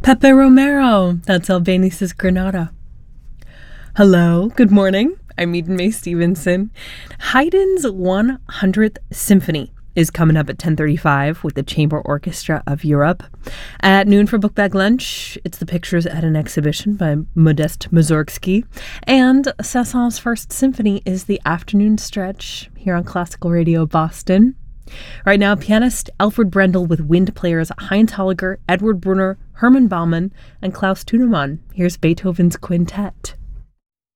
Pepe Romero, that's Albanese' Granada. Hello, good morning. I'm Eden Mae Stevenson. Haydn's 100th Symphony is coming up at 10:35 with the Chamber Orchestra of Europe. At noon for Book Bag Lunch, it's the pictures at an exhibition by Modest Mussorgsky. And Saint-Saëns' First Symphony is the afternoon stretch here on Classical Radio Boston. Right now, pianist Alfred Brendel with wind players Heinz Holliger, Edward Brunner, Hermann Baumann, and Klaus Tunemann. Here's Beethoven's Quintet.